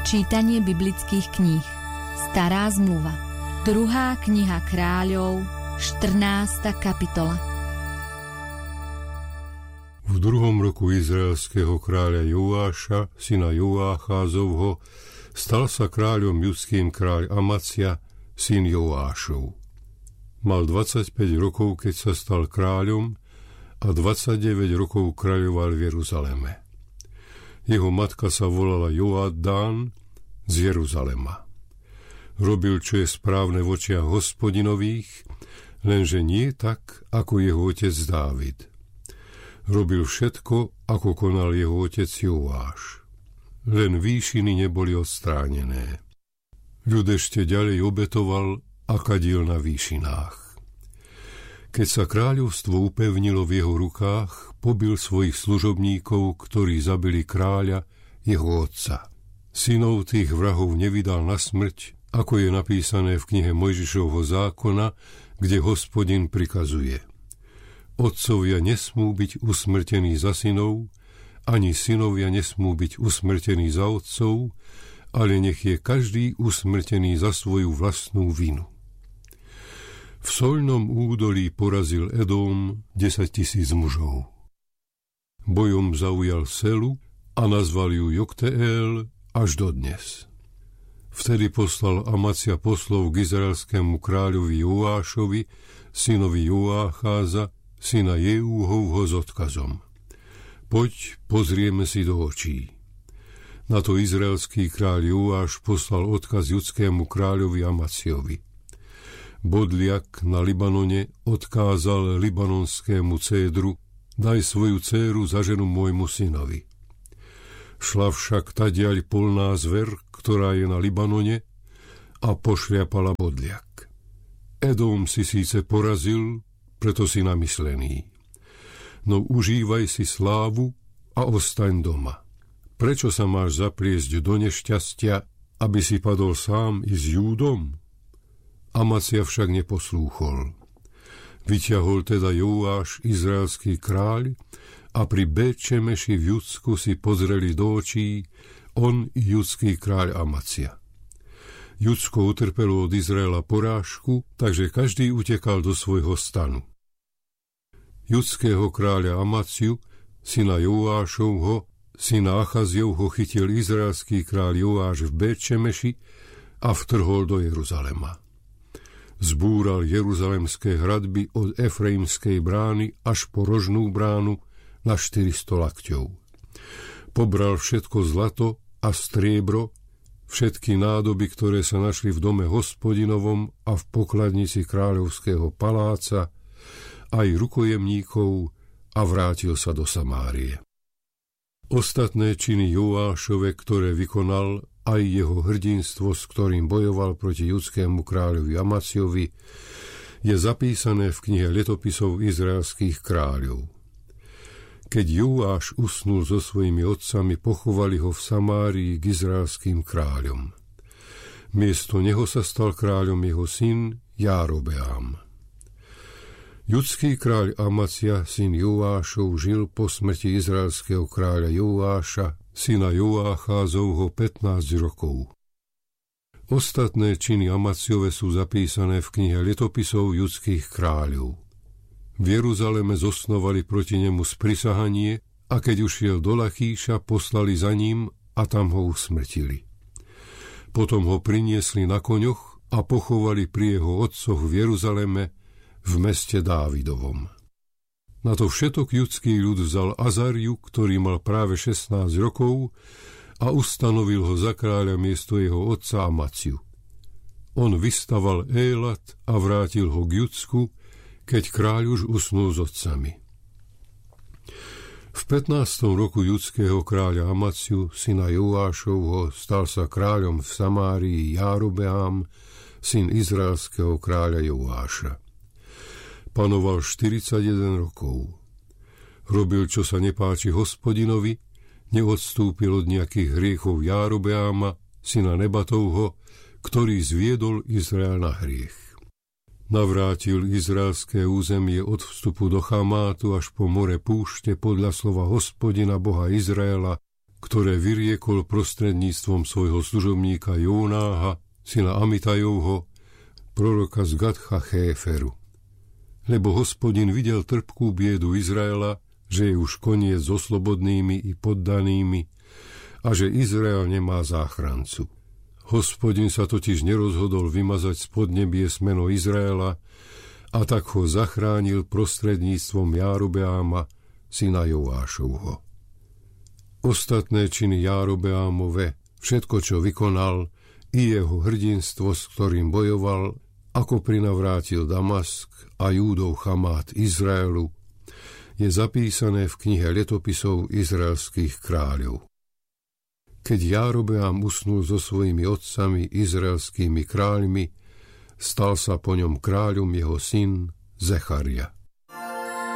Čítanie biblických kníh. Stará zmluva. 2. kniha Kráľov, 14. kapitola. V 2. roku izraelského kráľa Joáša, syna Joácházovho, stal sa kráľom judským kráľ Amacia, syn Joášov. Mal 25 rokov, keď sa stal kráľom, a 29 rokov kráľoval v Jeruzaleme. Jeho matka sa volala Joadán z Jeruzalema. Robil, čo je správne v očiach Hospodinových, lenže nie tak, ako jeho otec Dávid. Robil všetko, ako konal jeho otec Joáš. Len výšiny neboli odstránené. Ľud ešte ďalej obetoval a kadil na výšinách. Keď sa kráľovstvo upevnilo v jeho rukách, pobil svojich služobníkov, ktorí zabili kráľa, jeho otca. Synov tých vrahov nevydal na smrť, ako je napísané v knihe Mojžišovho zákona, kde Hospodin prikazuje: Otcovia nesmú byť usmrtení za synov, ani synovia nesmú byť usmrtení za otcov, ale nech je každý usmrtený za svoju vlastnú vinu. V soľnom údolí porazil Edom 10 000 mužov. Bojom zaujal Selu a nazval ju Jokteel až dodnes. Vtedy poslal Amacia poslov k izraelskému kráľovi Joášovi, synovi Joácháza, syna Jeúhovho, s odkazom: Poď, pozrieme si do očí. Na to izraelský kráľ Joáš poslal odkaz judskému kráľovi Amaciovi. Bodliak na Libanone odkázal libanonskému cédru: Daj svoju dcéru za ženu môjmu synovi. Šla však tadiaľ polná zver, ktorá je na Libanone, a pošliapala bodliak. Edom si síce porazil, preto si namyslený. No užívaj si slávu a ostaň doma. Prečo sa máš zapliesť do nešťastia, aby si padol sám i s Júdom? Amacia však neposlúchol. Vyťahol teda Joáš, izraelský kráľ, a pri Bétšemeši v Judsku si pozreli do očí on i judský kráľ Amacia. Judsko utrpelo od Izraela porážku, takže každý utekal do svojho stanu. Judského kráľa Amaciu, syna Joášovho, syna Achazievho, chytil izraelský kráľ Joáš v Bétšemeši a vtrhol do Jeruzalema. Zbúral jeruzalemské hradby od Efraimskej brány až po rožnú bránu na 400 lakťov. Pobral všetko zlato a striebro, všetky nádoby, ktoré sa našli v dome Hospodinovom a v pokladnici kráľovského paláca, aj rukojemníkov, a vrátil sa do Samárie. Ostatné činy Joášove, ktoré vykonal, aj jeho hrdinstvo, s ktorým bojoval proti judskému kráľovi Amaciovi, je zapísané v knihe letopisov izraelských kráľov. Keď Joáš usnul so svojimi otcami, pochovali ho v Samárii k izraelským kráľom. Miesto neho sa stal kráľom jeho syn Járobeám. Judský kráľ Amacia, syn Joášov, žil po smrti izraelského kráľa Joáša, syna Joácházovho, 15 rokov. Ostatné činy Amaciove sú zapísané v knihe letopisov judských kráľov. V Jeruzaleme zosnovali proti nemu sprisahanie, a keď ušiel do Lachíša, poslali za ním a tam ho usmrtili. Potom ho priniesli na koňoch a pochovali pri jeho otcoch v Jeruzaleme, v meste Dávidovom. Na to všetok judský ľud vzal Azariu, ktorý mal práve 16 rokov, a ustanovil ho za kráľa miesto jeho otca Amaciu. On vystaval Élat a vrátil ho k Judsku, keď kráľ už usnul s otcami. V 15. roku judského kráľa Amaciu, syna Joášovho, stal sa kráľom v Samárii Járobeám, syn izraelského kráľa Joáša. Panoval 41 rokov. Robil, čo sa nepáči Hospodinovi, neodstúpil od nejakých hriechov Járobeáma, syna Nebatovho, ktorý zviedol Izrael na hriech. Navrátil izraelské územie od vstupu do Chamátu až po more púšte podľa slova Hospodina, Boha Izraela, ktoré vyriekol prostredníctvom svojho služobníka Jónáha, syna Amitajovho, proroka z Gatcha Chéferu. Lebo Hospodin videl trpkú biedu Izraela, že je už koniec so slobodnými i poddanými a že Izrael nemá záchrancu. Hospodin sa totiž nerozhodol vymazať z podnebies meno Izraela a tak ho zachránil prostredníctvom Járobeáma, syna Joášovho. Ostatné činy Járobeámove, všetko, čo vykonal, i jeho hrdinstvo, s ktorým bojoval, ako prinavrátil Damask a Júdov Chamát Izraelu, je zapísané v knihe letopisov izraelských kráľov. Keď Járobeám usnul so svojimi otcami izraelskými kráľmi, stal sa po ňom kráľom jeho syn Zecharia.